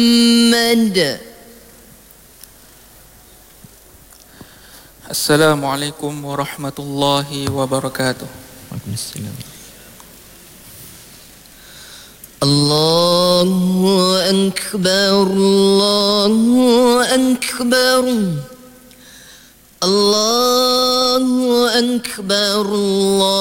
Assalamualaikum warahmatullahi wabarakatuh. Waalaikumsalam. Allahu Akbar, Allahu Akbar, Allahu Akbar, Allah